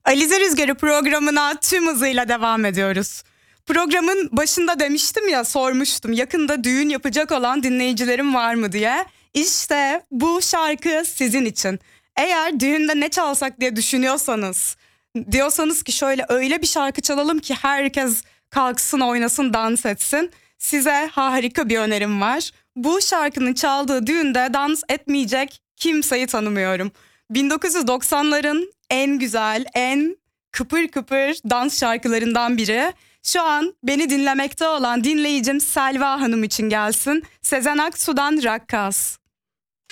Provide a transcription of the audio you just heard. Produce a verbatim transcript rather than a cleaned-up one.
Alize Rüzgarı programına tüm hızıyla devam ediyoruz. Programın başında demiştim ya, sormuştum yakında düğün yapacak olan dinleyicilerim var mı diye. İşte bu şarkı sizin için. Eğer düğünde ne çalsak diye düşünüyorsanız, diyorsanız ki şöyle öyle bir şarkı çalalım ki herkes kalksın, oynasın, dans etsin. Size harika bir önerim var. Bu şarkının çaldığı düğünde dans etmeyecek kimseyi tanımıyorum. bin dokuz yüz doksanların en güzel, en kıpır kıpır dans şarkılarından biri. Şu an beni dinlemekte olan dinleyicim Selva Hanım için gelsin. Sezen Aksu'dan Rakkas.